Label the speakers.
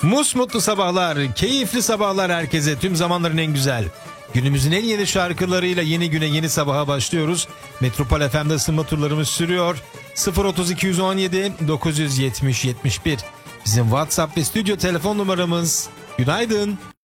Speaker 1: Mutlu sabahlar, keyifli sabahlar herkese. Tüm zamanların en güzel, günümüzün en yeni şarkılarıyla yeni güne, yeni sabaha başlıyoruz. Metropol FM'de ısınma turlarımız sürüyor. 03217 970 71 bizim WhatsApp ve stüdyo telefon numaramız. Günaydın.